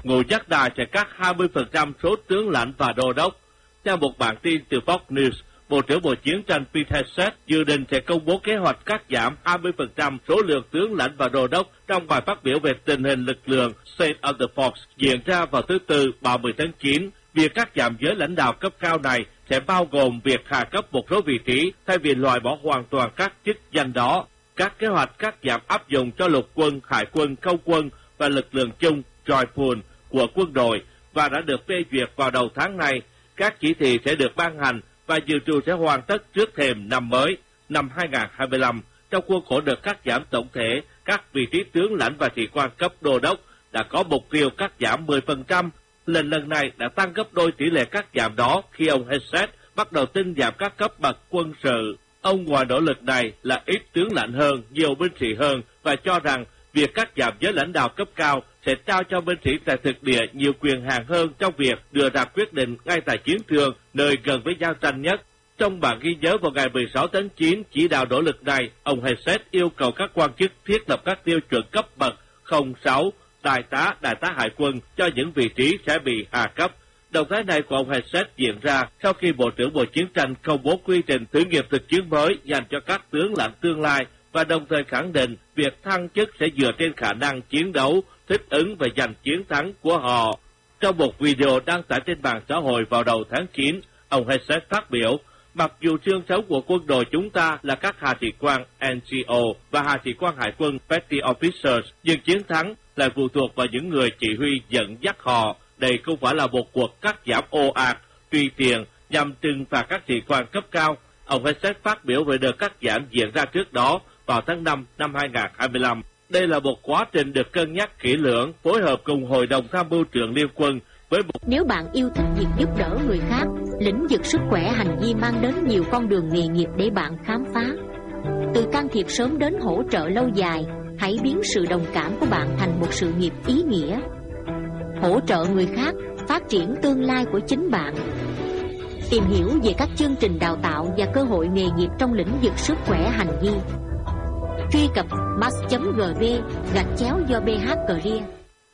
Ngũ Giác Đài sẽ cắt 20% số tướng lãnh và đô đốc. Theo một bản tin từ Fox News, Bộ trưởng Bộ Chiến tranh Pete Hegseth dự định sẽ công bố kế hoạch cắt giảm 20% số lượng tướng lãnh và đô đốc trong bài phát biểu về tình hình lực lượng State of the Force diễn ra vào thứ Tư 30 tháng 9. Việc cắt giảm giới lãnh đạo cấp cao này sẽ bao gồm việc hạ cấp một số vị trí thay vì loại bỏ hoàn toàn các chức danh đó. Các kế hoạch cắt giảm áp dụng cho lục quân, hải quân, không quân và lực lượng chung Joint Pool của quân đội và đã được phê duyệt vào đầu tháng này. Các chỉ thị sẽ được ban hành và dự trù sẽ hoàn tất trước thềm năm mới, năm 2025. Trong khuôn khổ đợt cắt giảm tổng thể, các vị trí tướng lãnh và sĩ quan cấp đô đốc đã có mục tiêu cắt giảm 10%. Lần này đã tăng gấp đôi tỷ lệ cắt giảm đó khi ông Hegseth bắt đầu tinh giảm các cấp bậc quân sự. Ông ngoài nỗ lực này là ít tướng lãnh hơn, nhiều binh sĩ hơn và cho rằng việc cắt giảm giới lãnh đạo cấp cao sẽ trao cho binh sĩ tại thực địa nhiều quyền hạn hơn trong việc đưa ra quyết định ngay tại chiến trường, nơi gần với giao tranh nhất. Trong bản ghi nhớ vào ngày 16 tháng 9 chỉ đạo nỗ lực này, ông Hegseth yêu cầu các quan chức thiết lập các tiêu chuẩn cấp bậc 06, đại tá hải quân cho những vị trí sẽ bị hạ cấp. Động thái này của ông Hegseth diễn ra sau khi Bộ trưởng Bộ Chiến tranh công bố quy trình thử nghiệm thực chiến mới dành cho các tướng lãnh tương lai và đồng thời khẳng định việc thăng chức sẽ dựa trên khả năng chiến đấu, thích ứng và giành chiến thắng của họ. Trong một video đăng tải trên mạng xã hội vào đầu tháng 9, ông Hegseth phát biểu, mặc dù xương sống của quân đội chúng ta là các hạ sĩ quan NCO và hạ sĩ quan hải quân Petty Officers, nhưng chiến thắng lại phụ thuộc vào những người chỉ huy dẫn dắt họ. Đây không phải là một cuộc cắt giảm ồ ạt, tùy tiện nhằm trừng phạt các sĩ quan cấp cao. Ông Hegseth phát biểu về đợt cắt giảm diễn ra trước đó vào tháng 5 năm 2025. Đây là một quá trình được cân nhắc kỹ lưỡng, phối hợp cùng Hội đồng Tham mưu trưởng Liên quân với một... Nếu bạn yêu thích việc giúp đỡ người khác, lĩnh vực sức khỏe hành vi mang đến nhiều con đường nghề nghiệp để bạn khám phá. Từ can thiệp sớm đến hỗ trợ lâu dài, hãy biến sự đồng cảm của bạn thành một sự nghiệp ý nghĩa. Hỗ trợ người khác, phát triển tương lai của chính bạn. Tìm hiểu về các chương trình đào tạo và cơ hội nghề nghiệp trong lĩnh vực sức khỏe hành vi. Truy cập mass.gv/do BH Career.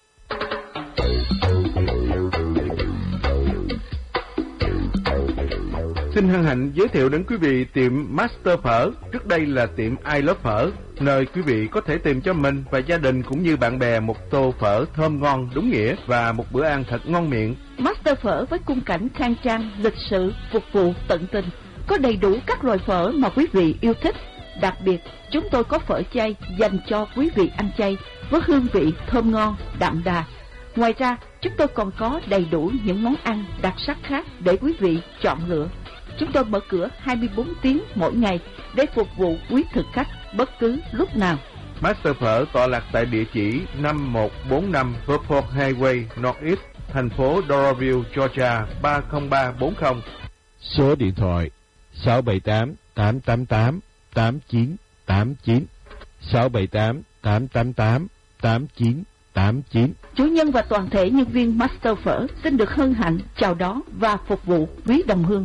Xin hân hạnh giới thiệu đến quý vị tiệm Master Phở. Trước đây là tiệm I Love Phở, nơi quý vị có thể tìm cho mình và gia đình cũng như bạn bè một tô phở thơm ngon đúng nghĩa và một bữa ăn thật ngon miệng. Master Phở với khung cảnh khang trang, lịch sự, phục vụ tận tình, có đầy đủ các loại phở mà quý vị yêu thích. Đặc biệt, chúng tôi có phở chay dành cho quý vị ăn chay với hương vị thơm ngon, đậm đà. Ngoài ra, chúng tôi còn có đầy đủ những món ăn đặc sắc khác để quý vị chọn lựa. Chúng tôi mở cửa 24 tiếng mỗi ngày để phục vụ quý thực khách bất cứ lúc nào. Master Phở tọa lạc tại địa chỉ 5145 Fairport Highway Northeast, thành phố Doraville, Georgia 30340. Số điện thoại 678 888 8989 678 888 8989. Chủ nhân và toàn thể nhân viên Master Phở xin được hân hạnh chào đón và phục vụ quý đồng hương.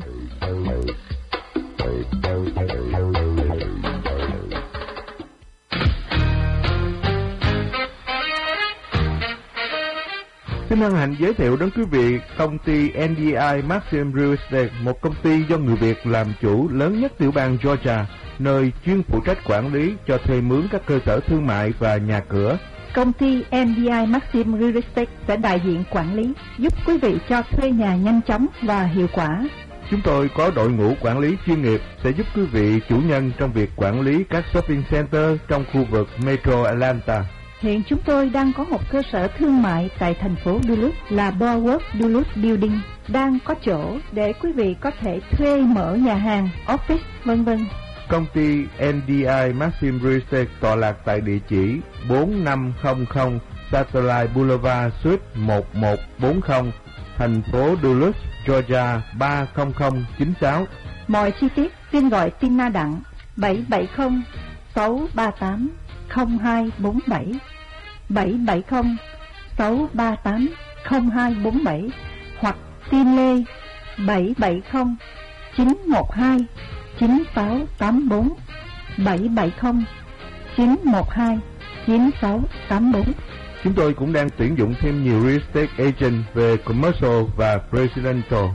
Xin hân hạnh giới thiệu đến quý vị công ty NDI Maxim Real Estate, một công ty do người Việt làm chủ lớn nhất tiểu bang Georgia, nơi chuyên phụ trách quản lý cho thuê mướn các cơ sở thương mại và nhà cửa. Công ty NDI Maxim Real Estate sẽ đại diện quản lý, giúp quý vị cho thuê nhà nhanh chóng và hiệu quả. Chúng tôi có đội ngũ quản lý chuyên nghiệp sẽ giúp quý vị chủ nhân trong việc quản lý các shopping center trong khu vực Metro Atlanta. Hiện chúng tôi đang có một cơ sở thương mại tại thành phố Duluth là Boardwalk Duluth Building, đang có chỗ để quý vị có thể thuê mở nhà hàng, office, vân vân. Công ty NDI Maxim Real Estate tọa lạc tại địa chỉ 4500 Satellite Boulevard Suite 1140, thành phố Duluth, Georgia 30096. Mọi chi tiết xin gọi Tina Đặng 770 638 0247 770 638 0247 hoặc tin Lê 770 912 9684 770 912 9684. Chúng tôi cũng đang tuyển dụng thêm nhiều real estate agent về commercial và residential.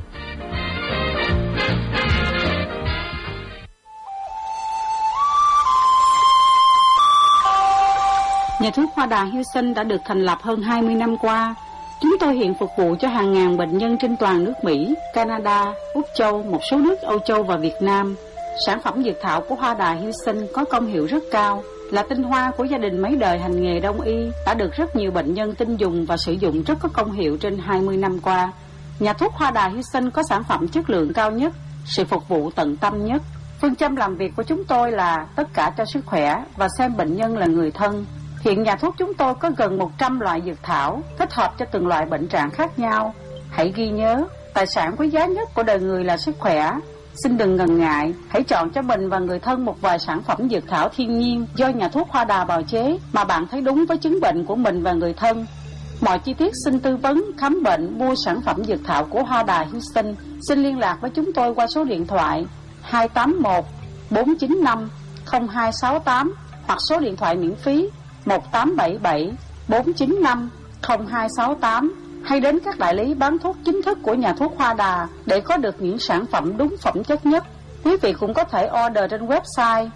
Nhà thuốc Hoa Đà Houston đã được thành lập hơn 20 năm qua. Chúng tôi hiện phục vụ cho hàng ngàn bệnh nhân trên toàn nước Mỹ, Canada, Úc Châu, một số nước Âu Châu và Việt Nam. Sản phẩm dược thảo của Hoa Đà Houston có công hiệu rất cao, là tinh hoa của gia đình mấy đời hành nghề đông y, đã được rất nhiều bệnh nhân tin dùng và sử dụng rất có công hiệu trên 20 năm qua. Nhà thuốc Hoa Đà Houston có sản phẩm chất lượng cao nhất, sự phục vụ tận tâm nhất. Phương châm làm việc của chúng tôi là tất cả cho sức khỏe và xem bệnh nhân là người thân. Hiện nhà thuốc chúng tôi có gần 100 loại dược thảo, thích hợp cho từng loại bệnh trạng khác nhau. Hãy ghi nhớ, tài sản quý giá nhất của đời người là sức khỏe. Xin đừng ngần ngại, hãy chọn cho mình và người thân một vài sản phẩm dược thảo thiên nhiên do nhà thuốc Hoa Đà bào chế mà bạn thấy đúng với chứng bệnh của mình và người thân. Mọi chi tiết xin tư vấn, khám bệnh, mua sản phẩm dược thảo của Hoa Đà Houston. Xin liên lạc với chúng tôi qua số điện thoại 281 495 0268 hoặc số điện thoại miễn phí 1877 495 0268, hay đến các đại lý bán thuốc chính thức của nhà thuốc Hoa Đà để có được những sản phẩm đúng phẩm chất nhất. Quý vị cũng có thể order trên website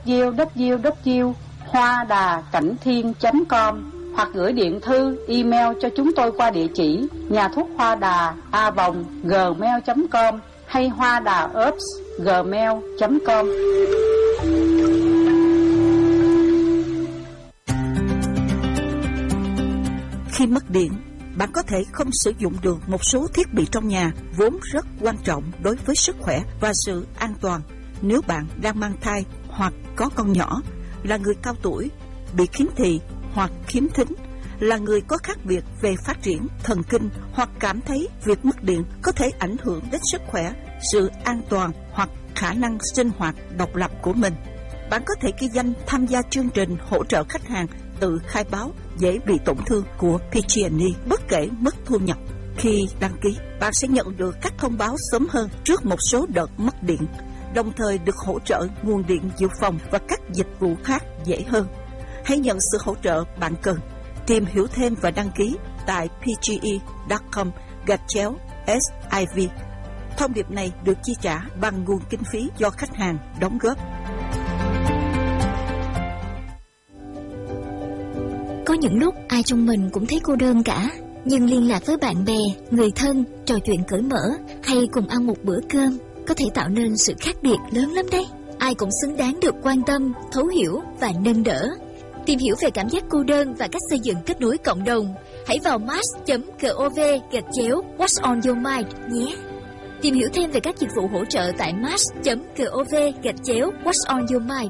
www.hoadacảnhthiên.com hoặc gửi điện thư, email cho chúng tôi qua địa chỉ nhà thuốc Hoa Đà @gmail.com hay hoadaherbs@gmail.com. Khi mất điện, bạn có thể không sử dụng được một số thiết bị trong nhà vốn rất quan trọng đối với sức khỏe và sự an toàn. Nếu bạn đang mang thai hoặc có con nhỏ, là người cao tuổi, bị khiếm thị hoặc khiếm thính, là người có khác biệt về phát triển thần kinh hoặc cảm thấy việc mất điện có thể ảnh hưởng đến sức khỏe, sự an toàn hoặc khả năng sinh hoạt độc lập của mình. Bạn có thể ghi danh tham gia chương trình hỗ trợ khách hàng tự khai báo dễ bị tổn thương của PG&E bất kể mức thu nhập. Khi đăng ký, bạn sẽ nhận được các thông báo sớm hơn trước một số đợt mất điện, đồng thời được hỗ trợ nguồn điện dự phòng và các dịch vụ khác dễ hơn. Hãy nhận sự hỗ trợ bạn cần. Tìm hiểu thêm và đăng ký tại pge.com/SIV. Thông điệp này được chi trả bằng nguồn kinh phí do khách hàng đóng góp. Có những lúc ai trong mình cũng thấy cô đơn cả, nhưng liên lạc với bạn bè, người thân, trò chuyện cởi mở hay cùng ăn một bữa cơm có thể tạo nên sự khác biệt lớn lắm đấy. Ai cũng xứng đáng được quan tâm, thấu hiểu và nâng đỡ. Tìm hiểu về cảm giác cô đơn và cách xây dựng kết nối cộng đồng, hãy vào mass.gov/What's on your mind nhé. Tìm hiểu thêm về các dịch vụ hỗ trợ tại mass.gov/What's on your mind.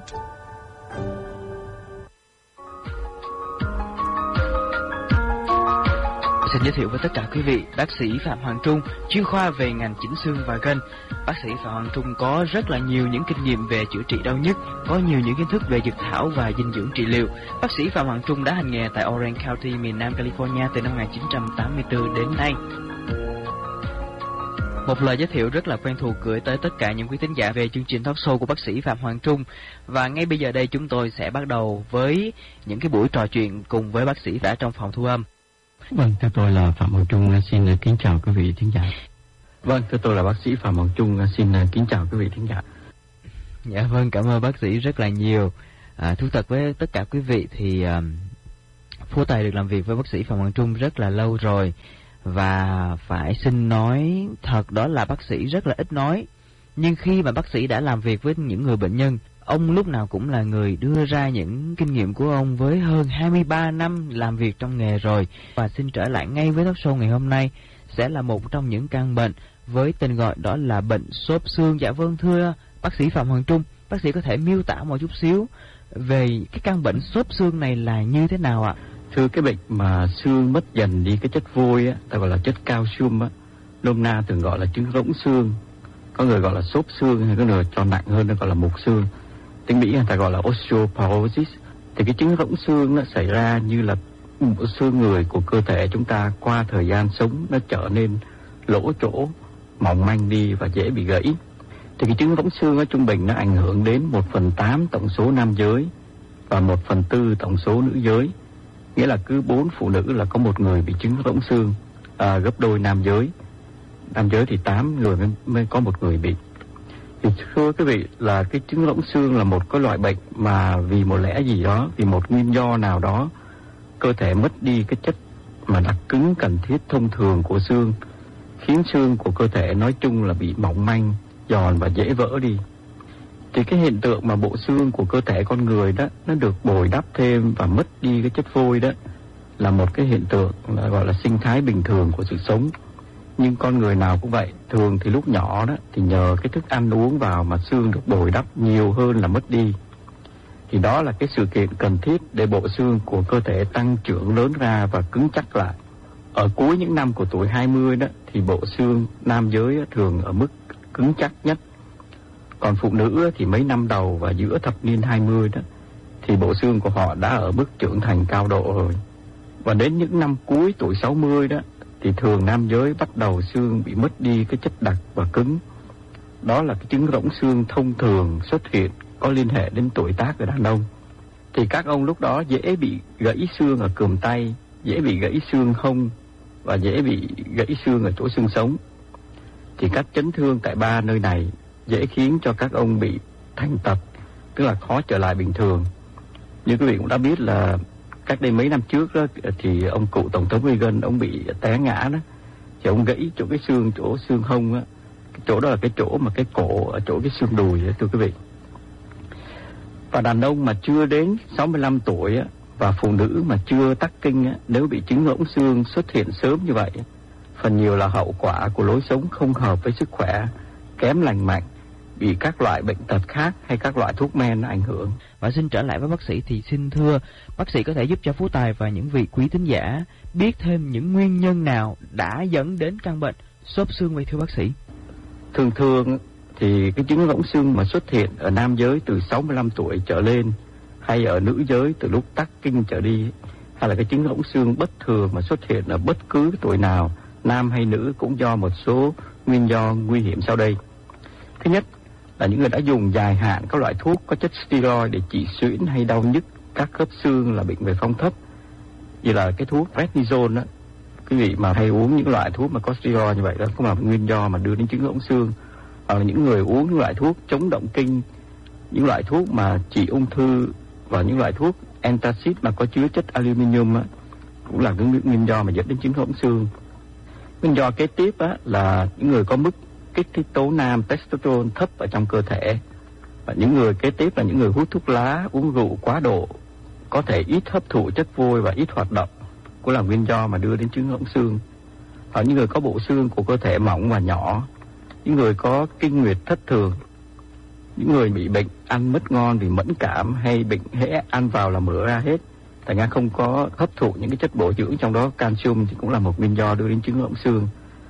Xin giới thiệu với tất cả quý vị, bác sĩ Phạm Hoàng Trung, chuyên khoa về ngành chỉnh xương và gân. Bác sĩ Phạm Hoàng Trung có rất là nhiều những kinh nghiệm về chữa trị đau nhức, có nhiều những kiến thức về dược thảo và dinh dưỡng trị liệu. Bác sĩ Phạm Hoàng Trung đã hành nghề tại Orange County, miền Nam California từ năm 1984 đến nay. Một lời giới thiệu rất là quen thuộc gửi tới tất cả những quý thính giả về chương trình talk show của bác sĩ Phạm Hoàng Trung. Và ngay bây giờ đây chúng tôi sẽ bắt đầu với những cái buổi trò chuyện cùng với bác sĩ đã trong phòng thu âm. Vâng, thưa tôi là Phạm Hoàng Trung, xin kính chào quý vị thính giả. Vâng, thưa tôi là bác sĩ Phạm Hoàng Trung, xin kính chào quý vị thính giả. Dạ vâng, cảm ơn bác sĩ rất là nhiều. Thú thật với tất cả quý vị thì Phú Tài được làm việc với bác sĩ Phạm Hoàng Trung rất là lâu rồi. Và phải xin nói thật đó là bác sĩ rất là ít nói. Nhưng khi mà bác sĩ đã làm việc với những người bệnh nhân, ông lúc nào cũng là người đưa ra những kinh nghiệm của ông với hơn 23 năm làm việc trong nghề rồi. Và xin trở lại ngay với talk show ngày hôm nay sẽ là một trong những căn bệnh với tên gọi đó là bệnh xốp xương. Dạ vâng, thưa bác sĩ Phạm Hoàng Trung, bác sĩ có thể miêu tả một chút xíu về cái căn bệnh xốp xương này là như thế nào ạ? Thưa, cái bệnh mà xương mất dần đi cái chất vôi á, ta gọi là chất calcium á, nôm na thường gọi là chứng rỗng xương, có người gọi là xốp xương, hay có người cho nặng hơn nó gọi là mục xương. Tiếng Mỹ người ta gọi là osteoporosis. Thì cái chứng rỗng xương nó xảy ra như là xương người của cơ thể chúng ta qua thời gian sống nó trở nên lỗ chỗ, mỏng manh đi và dễ bị gãy. Thì cái chứng rỗng xương ở trung bình nó ảnh hưởng đến 1/8 tổng số nam giới và 1/4 tổng số nữ giới. nghĩa là cứ 4 phụ nữ là có 1 người bị chứng rỗng xương, gấp đôi nam giới. Nam giới thì 8 người mới có 1 người bị. Thì thưa quý vị, là cái chứng rỗng xương là một cái loại bệnh mà vì một lẽ gì đó, vì một nguyên do nào đó, cơ thể mất đi cái chất mà đặc cứng cần thiết thông thường của xương, khiến xương của cơ thể nói chung là bị mỏng manh, giòn và dễ vỡ đi. Thì cái hiện tượng mà bộ xương của cơ thể con người đó nó được bồi đắp thêm và mất đi cái chất vôi đó là một cái hiện tượng là gọi là sinh thái bình thường của sự sống. Nhưng con người nào cũng vậy, thường thì lúc nhỏ đó thì nhờ cái thức ăn uống vào mà xương được bồi đắp nhiều hơn là mất đi. Thì đó là cái sự kiện cần thiết để bộ xương của cơ thể tăng trưởng lớn ra và cứng chắc lại. Ở cuối những năm của tuổi 20 đó thì bộ xương nam giới thường ở mức cứng chắc nhất. Còn phụ nữ thì mấy năm đầu và giữa thập niên 20 đó thì bộ xương của họ đã ở mức trưởng thành cao độ rồi. Và đến những năm cuối tuổi 60 đó thì thường nam giới bắt đầu xương bị mất đi cái chất đặc và cứng. Đó là cái chứng rỗng xương thông thường xuất hiện có liên hệ đến tuổi tác của đàn ông. Thì các ông lúc đó dễ bị gãy xương ở cườm tay, dễ bị gãy xương hông và dễ bị gãy xương ở chỗ xương sống. Thì các chấn thương tại 3 nơi này dễ khiến cho các ông bị thành tật, tức là khó trở lại bình thường. Như quý vị cũng đã biết là cách đây mấy năm trước đó, thì ông cựu tổng thống Reagan ông bị té ngã đó, thì ông gãy chỗ cái xương, chỗ xương hông á, cái chỗ đó là cái chỗ mà cái cổ ở chỗ cái xương đùi đó, thưa quý vị. Và đàn ông mà chưa đến 65 tuổi á, và phụ nữ mà chưa tắc kinh á, nếu bị chứng rỗng xương xuất hiện sớm như vậy, phần nhiều là hậu quả của lối sống không hợp với sức khỏe, kém lành mạnh, bị các loại bệnh tật khác hay các loại thuốc men nó ảnh hưởng. Và xin trở lại với bác sĩ thì xin thưa bác sĩ có thể giúp cho Phú Tài và những vị quý thính giả biết thêm những nguyên nhân nào đã dẫn đến căn bệnh xốp xương vậy thưa bác sĩ? Thường thường thì cái chứng rỗng xương mà xuất hiện ở nam giới từ 65 tuổi trở lên, hay ở nữ giới từ lúc tắc kinh trở đi, hay là cái chứng rỗng xương bất thường mà xuất hiện ở bất cứ tuổi nào, nam hay nữ, cũng do một số nguyên do nguy hiểm sau đây. Thứ nhất là những người đã dùng dài hạn các loại thuốc có chất steroid để trị suyễn hay đau nhức các khớp xương là bệnh về phong thấp, như là cái thuốc prednisone đó. Quý vị mà hay uống những loại thuốc mà có steroid như vậy đó cũng là nguyên do mà đưa đến chứng rỗng xương. Hoặc là những người uống những loại thuốc chống động kinh, những loại thuốc mà trị ung thư, và những loại thuốc antacid mà có chứa chất aluminium á, cũng là cái nguyên do mà dẫn đến chứng rỗng xương. Nguyên do kế tiếp á là những người có mức kích thích tố nam testosterone thấp ở trong cơ thể, và những người kế tiếp là những người hút thuốc lá, uống rượu quá độ, có thể ít hấp thụ chất vôi và ít hoạt động, cũng là nguyên do mà đưa đến chứng rỗng xương. Hoặc những người có bộ xương của cơ thể mỏng và nhỏ, những người có kinh nguyệt thất thường, những người bị bệnh ăn mất ngon vì mẫn cảm, hay bệnh hễ ăn vào là mỡ ra hết, thành ra không có hấp thụ những cái chất bổ dưỡng, trong đó calcium thì cũng là một nguyên do đưa đến chứng rỗng xương.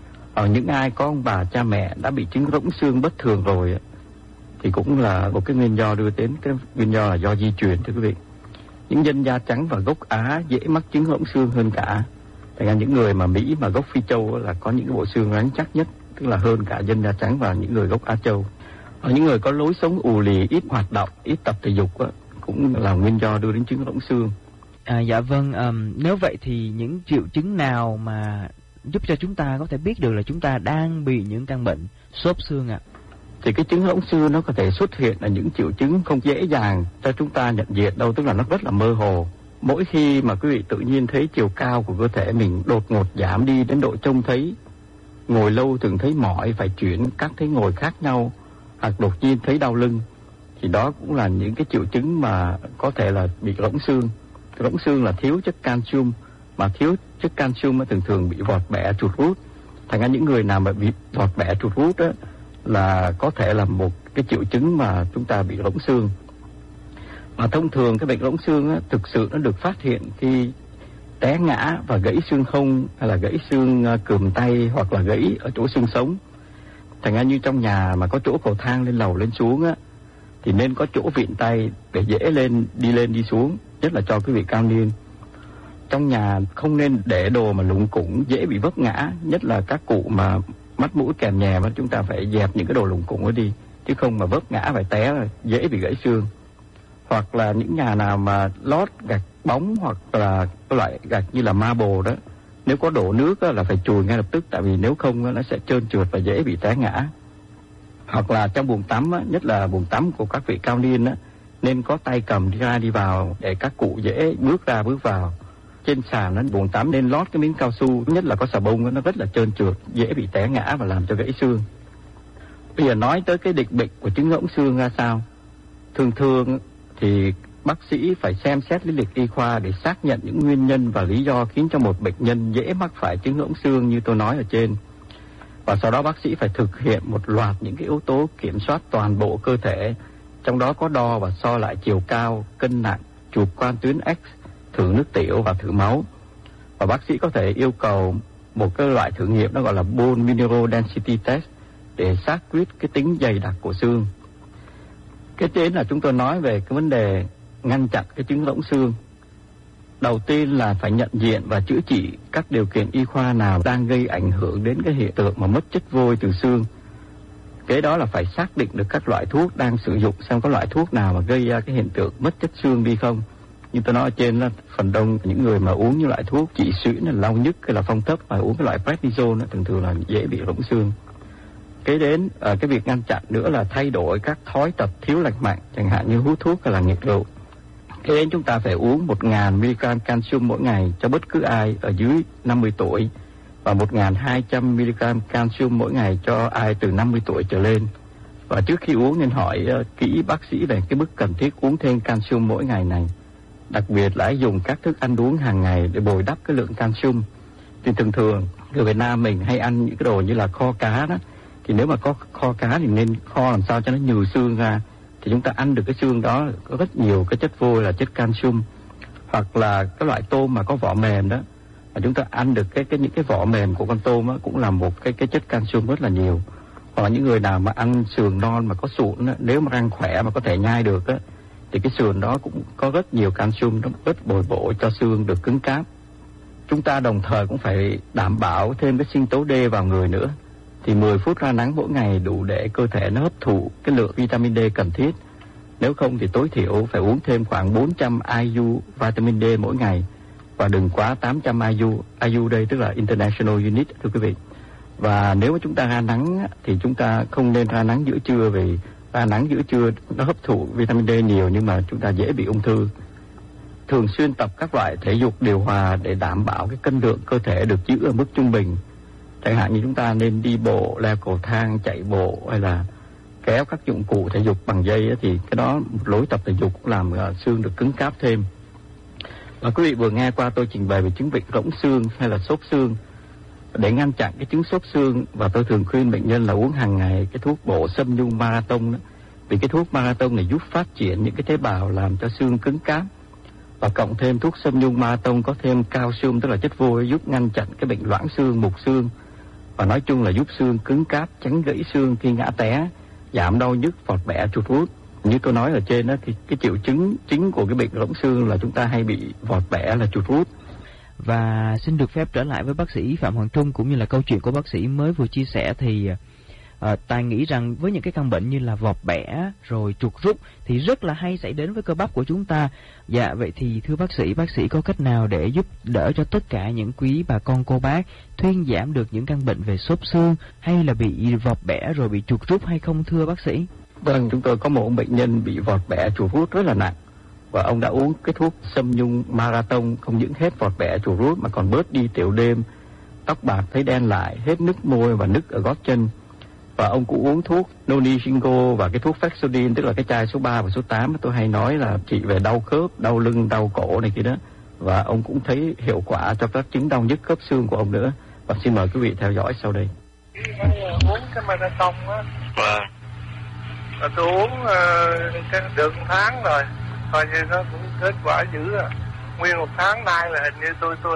Ở những ai có ông bà cha mẹ đã bị chứng rỗng xương bất thường rồi thì cũng là một cái nguyên do đưa đến cái nguyên do là do di truyền, thưa quý vị. Những dân da trắng và gốc Á dễ mắc chứng rỗng xương hơn cả. Thành ra những người mà Mỹ mà gốc Phi Châu là có những cái bộ xương rắn chắc nhất, tức là hơn cả dân da trắng và những người gốc Á Châu. Ở những người có lối sống ù lì, ít hoạt động, ít tập thể dục cũng là nguyên do đưa đến chứng rỗng xương. Dạ vâng, nếu vậy thì những triệu chứng nào mà giúp cho chúng ta có thể biết được là chúng ta đang bị những căn bệnh xốp xương ạ? Thì cái chứng rỗng xương nó có thể xuất hiện là những triệu chứng không dễ dàng cho chúng ta nhận diện đâu, tức là nó rất là mơ hồ. Mỗi khi mà quý vị tự nhiên thấy chiều cao của cơ thể mình đột ngột giảm đi đến độ trông thấy, ngồi lâu thường thấy mỏi, phải chuyển các thế ngồi khác nhau, hoặc đột nhiên thấy đau lưng, thì đó cũng là những cái triệu chứng mà có thể là bị rỗng xương. Rỗng xương là thiếu chất calcium, mà thiếu chất calcium thường thường bị vọt bẹ chuột rút. Thành ra những người nào mà bị vọt bẹ chuột rút đó là có thể là một cái triệu chứng mà chúng ta bị rỗng xương. Mà thông thường cái bệnh rỗng xương thực sự nó được phát hiện khi té ngã và gãy xương hông, hay là gãy xương cườm tay, hoặc là gãy ở chỗ xương sống. Thành ra như trong nhà mà có chỗ cầu thang lên lầu lên xuống thì nên có chỗ vịn tay để dễ lên đi xuống, nhất là cho quý vị cao niên. Trong nhà không nên để đồ mà lủng củng dễ bị vấp ngã, nhất là các cụ mà mắt mũi kèm nhè, mà chúng ta phải dẹp những cái đồ lủng củng ấy đi, chứ không mà vấp ngã phải té là dễ bị gãy xương. Hoặc là những nhà nào mà lót gạch bóng hoặc là cái loại gạch như là marble đó, nếu có đổ nước á, là phải chùi ngay lập tức, tại vì nếu không á, nó sẽ trơn trượt và dễ bị té ngã. Hoặc là trong buồng tắm á, nhất là buồng tắm của các vị cao niên á, nên có tay cầm đi ra đi vào để các cụ dễ bước ra bước vào. Trên sàn nó buồng tắm nên lót cái miếng cao su, nhất là có xà bông đó, nó rất là trơn trượt, dễ bị té ngã và làm cho gãy xương. Bây giờ nói tới cái định bệnh của chứng ngỗng xương ra sao. Thường thì bác sĩ phải xem xét lý lịch y khoa để xác nhận những nguyên nhân và lý do khiến cho một bệnh nhân dễ mắc phải chứng ngỗng xương như tôi nói ở trên. Và sau đó bác sĩ phải thực hiện một loạt những cái yếu tố kiểm soát toàn bộ cơ thể, trong đó có đo và so lại chiều cao, cân nặng, chụp quang tuyến X, thử nước tiểu và thử máu. Và bác sĩ có thể yêu cầu một cái loại thử nghiệm nó gọi là bone mineral density test để xác quyết cái tính dày đặc của xương. Cái trên là chúng tôi nói về cái vấn đề ngăn chặn cái chứng ngỗng xương. Đầu tiên là phải nhận diện và chữa trị các điều kiện y khoa nào đang gây ảnh hưởng đến cái hiện tượng mà mất chất vôi từ xương. Cái đó là phải xác định được các loại thuốc đang sử dụng, xem có loại thuốc nào mà gây ra cái hiện tượng mất chất xương đi không. Như tôi nói ở trên là phần đông những người mà uống những loại thuốc trị suyễn, là đau nhức hay là phong thấp mà uống cái loại prednisone thường là dễ bị rỗng xương. Cái đến cái việc ngăn chặn nữa là thay đổi các thói tập thiếu lành mạnh, chẳng hạn như hút thuốc hay là nghiện rượu. Cái đến chúng ta phải uống 1.000 mg calcium mỗi ngày cho bất cứ ai ở dưới 50 tuổi và 1.200 mg calcium mỗi ngày cho ai từ 50 tuổi trở lên. Và trước khi uống nên hỏi kỹ bác sĩ về cái mức cần thiết uống thêm calcium mỗi ngày này. Đặc biệt là dùng các thức ăn uống hàng ngày để bồi đắp cái lượng calcium. Thì thường người Việt Nam mình hay ăn những cái đồ như là kho cá đó. Thì nếu mà có kho cá thì nên kho làm sao cho nó nhừ xương ra, thì chúng ta ăn được cái xương đó có rất nhiều cái chất vôi là chất calcium. Hoặc là cái loại tôm mà có vỏ mềm đó, mà chúng ta ăn được những cái vỏ mềm của con tôm đó, cũng là một cái chất calcium rất là nhiều. Hoặc là những người nào mà ăn sườn non mà có sụn đó, nếu mà răng khỏe mà có thể nhai được đó, thì cái sườn đó cũng có rất nhiều calcium, nó rất bồi bổ cho xương được cứng cáp. Chúng ta đồng thời cũng phải đảm bảo thêm cái sinh tố D vào người nữa. Thì 10 phút ra nắng mỗi ngày đủ để cơ thể nó hấp thụ cái lượng vitamin D cần thiết. Nếu không thì tối thiểu phải uống thêm khoảng 400 IU vitamin D mỗi ngày và đừng quá 800 IU. IU đây tức là International Unit, thưa quý vị. Và nếu mà chúng ta ra nắng thì chúng ta không nên ra nắng giữa trưa, vì ra nắng giữa trưa nó hấp thụ vitamin D nhiều nhưng mà chúng ta dễ bị ung thư. Thường xuyên tập các loại thể dục điều hòa để đảm bảo cái cân lượng cơ thể được giữ ở mức trung bình. Chẳng hạn như chúng ta nên đi bộ, leo cầu thang, chạy bộ hay là kéo các dụng cụ thể dục bằng dây ấy, thì cái đó một lối tập thể dục cũng làm xương được cứng cáp thêm. Và quý vị vừa nghe qua tôi trình bày về chứng bệnh rỗng xương hay là xốp xương. Để ngăn chặn cái chứng xốp xương, và tôi thường khuyên bệnh nhân là uống hàng ngày cái thuốc bổ Sâm Nhung Marathon đó. Vì cái thuốc Marathon này giúp phát triển những cái tế bào làm cho xương cứng cáp. Và cộng thêm thuốc Sâm Nhung Marathon có thêm calcium tức là chất vôi, giúp ngăn chặn cái bệnh loãng xương, mục xương. Và nói chung là giúp xương cứng cáp, tránh gãy xương khi ngã té, giảm đau nhức, vọt bẻ, chuột rút. Như tôi nói ở trên đó, thì cái triệu chứng chính của cái bệnh rỗng xương là chúng ta hay bị vọt bẻ, là chuột rút. Và xin được phép trở lại với bác sĩ Phạm Hoàng Trung cũng như là câu chuyện của bác sĩ mới vừa chia sẻ. Thì Tài nghĩ rằng với những cái căn bệnh như là vọt bẻ rồi chuột rút thì rất là hay xảy đến với cơ bắp của chúng ta. Dạ, vậy thì thưa bác sĩ có cách nào để giúp đỡ cho tất cả những quý bà con cô bác thuyên giảm được những căn bệnh về xốp xương hay là bị vọt bẻ rồi bị chuột rút hay không thưa bác sĩ? Vâng, chúng tôi có một bệnh nhân bị vọt bẻ chuột rút rất là nặng, và ông đã uống cái thuốc Sâm Nhung Marathon, không những hết vọt bẻ chuột rút mà còn bớt đi tiểu đêm, tóc bạc thấy đen lại, hết nứt môi và nứt ở gót chân. Và ông cũng uống thuốc Noni Shingo và cái thuốc Fexodin, tức là cái chai số 3 và số 8 tôi hay nói là trị về đau khớp, đau lưng, đau cổ này kia đó. Và ông cũng thấy hiệu quả cho các chứng đau nhức khớp xương của ông nữa. Và xin mời quý vị theo dõi sau đây. Uống cái Marathon á, và tôi uống được 1 tháng rồi, coi như nó cũng kết quả dữ à. Nguyên 1 tháng nay là hình như tôi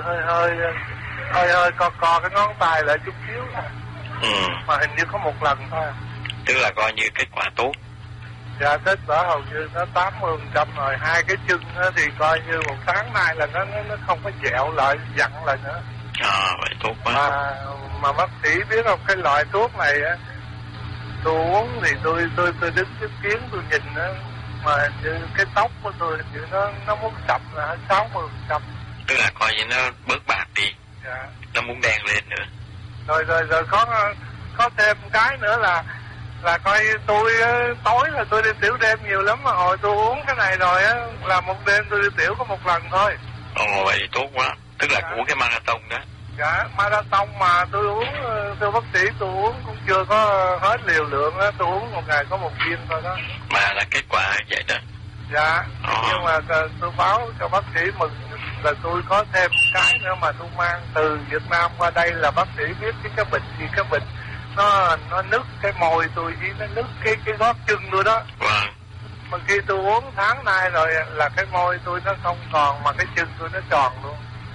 hơi co cái ngón tay lại chút xíu à. Mà hình như có 1 lần thôi. Tức là coi như kết quả tốt. Dạ, kết quả hầu như nó 80% rồi. 2 cái chân thì coi như 1 tháng nay là nó không có dẹo lại, dặn lại nữa. Vậy tốt quá. Mà bác sĩ biết không, cái loại thuốc này á, tôi uống thì tôi đứng chứng kiến, tôi nhìn á, mà hình như cái tóc của tôi hình như nó muốn sập là 60%. Tức là coi như nó bớt bạc đi. Dạ. Nó muốn đen lên nữa. Rồi có thêm cái nữa là coi tôi tối là tôi đi tiểu đêm nhiều lắm, mà hồi tôi uống cái này rồi á là một đêm tôi đi tiểu có một lần thôi. Ồ, vậy thì tốt quá. Tức là của cái marathon đó. Dạ, marathon mà tôi uống, thưa bác sĩ, tôi uống cũng chưa có hết liều lượng á, tôi uống một ngày có một viên thôi đó. Mà là kết quả vậy đó. Dạ, nhưng mà tôi báo cho bác sĩ mừng là tôi có thêm cái nữa mà tôi mang từ Việt Nam qua đây, là bác sĩ biết cái bệnh gì, cái bệnh nó nứt cái môi tôi với nó nứt cái gót chân tôi đó. Vâng. Mà khi tôi uống tháng nay rồi là cái môi tôi nó không còn, mà cái chân tôi nó tròn luôn.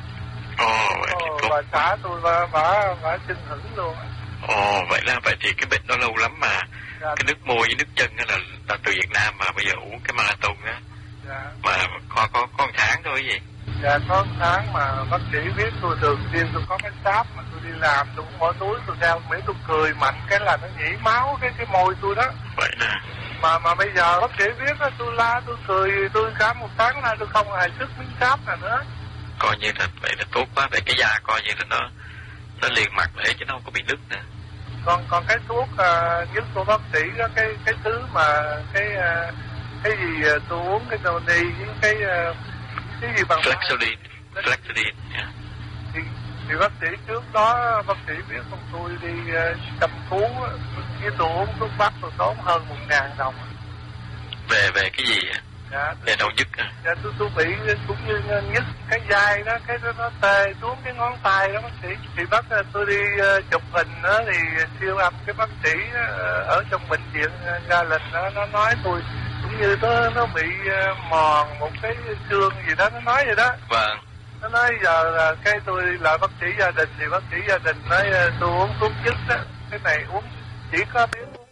Bà xã tôi bà chân hững luôn. Vậy thì cái bệnh đó lâu lắm mà. Dạ. Cái nước môi với nước chân là từ Việt Nam mà bây giờ uống cái marathon á. Dạ. Mà có một tháng thôi gì. Dạ, có một tháng mà bác sĩ biết tôi thường xuyên tôi có cái sáp mà tôi đi làm tôi cũng bỏ túi tôi đeo, mấy tôi cười mạnh cái là nó nhỉ máu cái môi tôi đó. Vậy nè. Mà bây giờ bác sĩ biết đó, tôi la tôi cười, tôi cả một tháng nay tôi không hề sức miếng sáp nào nữa. Coi như là vậy là tốt quá, vậy cái da coi như là nó liền mặt để chứ nó không có bị nứt nữa. Còn cái thuốc nhất của bác sĩ đó, cái thứ mà cái gì tôi uống cái Noni với cái gì bằng Flaxolin. Yeah. Thì bác sĩ trước đó bác sĩ biết con tôi đi chăm cứu với tôi uống thuốc bắc tôi tốn hơn 1.000 đồng. Về cái gì ạ? Dạ, về đâu nhức à? Dạ, tôi bị cũng như nhức cái vai đó, cái nó tê xuống cái ngón tay đó bác sĩ. Thì tôi đi chụp hình đó thì siêu âm cái bác sĩ ở trong bệnh viện Gia Đình đó, nó nói tôi cũng như nó bị mòn một cái xương gì đó, nó nói vậy đó. Vâng. Nó nói giờ là cái tôi lại bác sĩ Gia Đình thì bác sĩ Gia Đình nói tôi uống thuốc nhức đó, cái này uống chỉ có biết uống